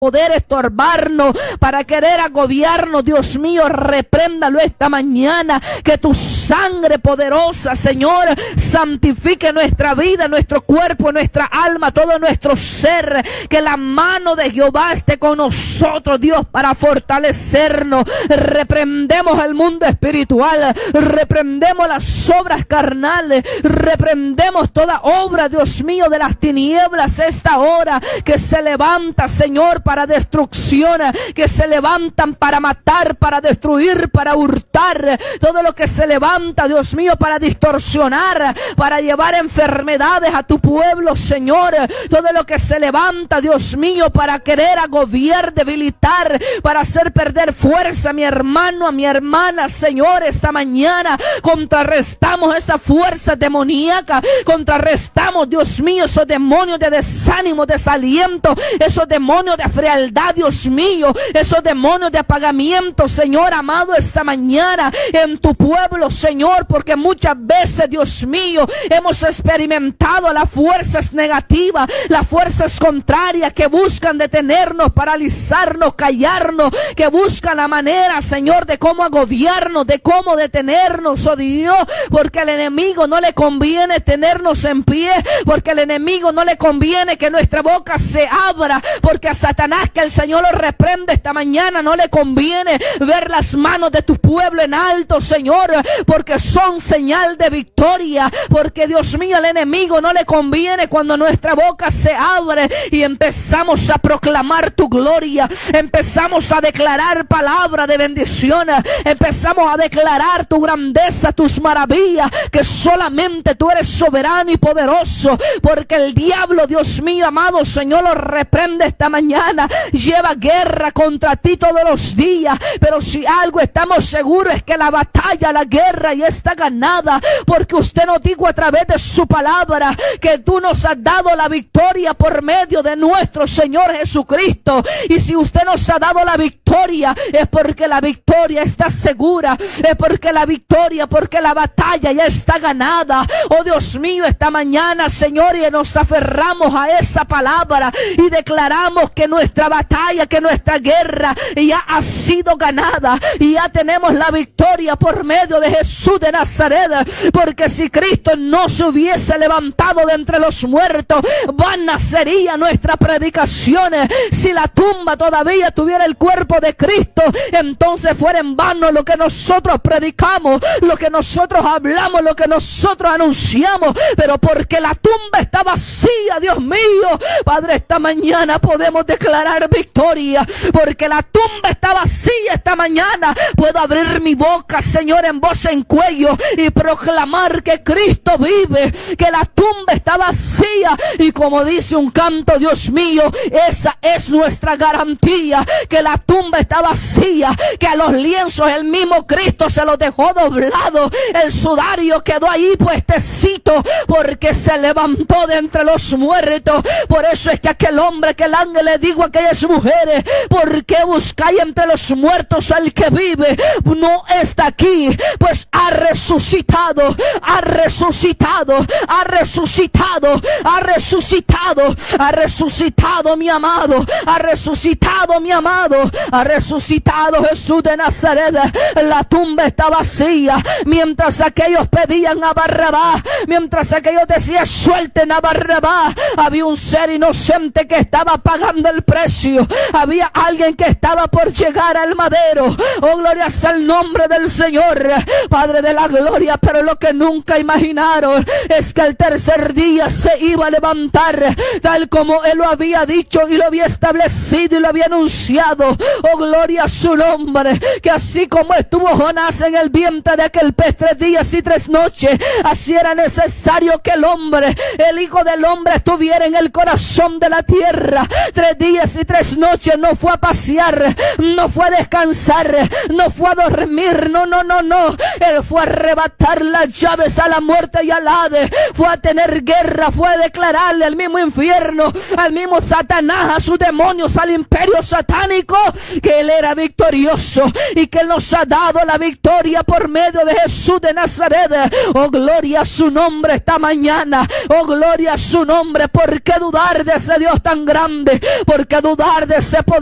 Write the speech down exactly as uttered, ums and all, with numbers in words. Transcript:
poder estorbarnos, para querer agobiarnos. Dios mío, repréndalo esta mañana. Que tu sangre poderosa, Señor, santifique nuestra vida, nuestro cuerpo, nuestra alma, todo nuestro ser. Que la mano de Jehová esté con nosotros, Dios, para fortalecernos. Reprendemos el mundo espiritual, reprendemos las obras carnales, reprendemos toda obra, Dios mío, de las tinieblas esta hora, que se levanta, Señor, para destrucción, que se levantan para matar, para destruir, para hurtar, todo lo que se levanta, Dios mío, para distorsionar, para llevar enfermedades a tu pueblo, Señor, todo lo que se levanta, Dios mío, para querer agobiar, debilitar, para hacer perder fuerza a mi hermano, a mi hermana, Señor, esta mañana contrarrestamos esa fuerza demoníaca, contrarrestamos, Dios mío, esos demonios de desánimo, desaliento, esos demonios de frialdad, Dios mío, esos demonios de apagamiento, Señor amado, esta mañana en tu pueblo, Señor, porque muchas veces, Dios mío, hemos experimentado las fuerzas negativas, las fuerzas contrarias que buscan detenernos, paralizarnos, callarnos, que buscan la manera, Señor, de cómo agobiarnos, de cómo detenernos, oh Dios, porque al enemigo no le conviene tenernos en pie, porque al enemigo no le conviene que nuestra boca se abra, porque a Satanás, que el Señor lo reprende esta mañana, no le conviene ver las manos de tu pueblo en alto, Señor, porque son señal de victoria, porque Dios mío, al enemigo no le conviene cuando nuestra boca se abre y empezamos a proclamar tu gloria, empezamos a declarar palabra de bendición, empezamos a declarar tu grandeza, tus maravillas, que solamente tú eres soberano y poderoso, porque el diablo, Dios mío amado, Señor, lo reprende esta mañana, lleva guerra contra ti todos los días, pero si algo estamos seguros es que la batalla, la guerra ya está ganada, porque usted nos dijo a través de su palabra que tú nos has dado la victoria por medio de nuestro Señor Jesucristo, y si usted nos ha dado la victoria es porque la victoria está segura, es porque la victoria, porque la batalla ya está ganada. Oh Dios mío, esta mañana, Señor, y nos aferramos a esa palabra y declaramos que nuestra batalla, que nuestra guerra ya ha sido ganada, y ya tenemos la victoria por medio de Jesús de Nazaret, porque si Cristo no se hubiese levantado de entre los muertos, vana sería nuestra predicación. Si la tumba todavía tuviera el cuerpo de Cristo, entonces fuera en vano lo que nosotros predicamos, lo que nosotros hablamos, lo que nosotros anunciamos, pero porque la tumba está vacía, Dios mío, Padre, esta mañana podemos declarar victoria, porque la tumba está vacía. Esta mañana puedo abrir mi boca, Señor, en voz en cuello y proclamar que Cristo vive, que la tumba está vacía, y como dice un canto, Dios mío, esa es nuestra garantía, que la tumba está vacía, que a los lienzos el mismo Cristo se los dejó doblado, el sudario quedó ahí puestecito, porque se levantó de entre los muertos. Por eso es que aquel hombre, que el ángel le dijo a aquellas mujeres: ¿por qué buscáis entre los muertos al que vive? No está aquí, pues ha resucitado, ha resucitado, ha resucitado, ha resucitado, ha resucitado mi amado, ha resucitado mi amado, ha resucitado Jesús de Nazaret. La tumba está vacía, mientras aquellos pedían a Barrabás, mientras aquellos decían suelten a Barrabás, había un ser inocente que estaba pagando el precio, había alguien que estaba por llegar al madero. Oh, gloria sea el nombre del Señor, Padre de la gloria. Pero lo que nunca imaginaron es que el tercer día se iba a levantar, tal como Él lo había dicho y lo había establecido y lo había anunciado. Oh, gloria a su nombre, que así como estuvo Jonás en el vientre de aquel pez tres días y tres noches, así era necesario que el hombre, el Hijo del Hombre, estuviera en el corazón de la tierra tres días y tres noches. No fue a pasear, no fue a descansar, no fue a dormir, no, no, no, no. Él fue a arrebatar las llaves a la muerte y al Hades, fue a tener guerra, fue a declararle al mismo infierno, al mismo Satanás, a sus demonios, al imperio satánico, que Él era victorioso y que Él nos ha dado la victoria por medio de Jesús de Nazaret. Oh, gloria a su nombre esta mañana, oh, gloria a su nombre. ¿Por qué dudar de ese Dios tan grande? ¿Por qué que dudar de ese poder.